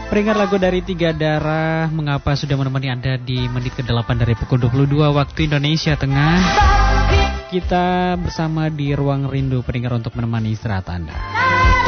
Peringat lagu dari Tiga Darah, mengapa sudah menemani Anda di menit ke-8 dari pukul 22 waktu Indonesia Tengah. Kita bersama di Ruang Rindu, pendengar, untuk menemani istirahat Anda.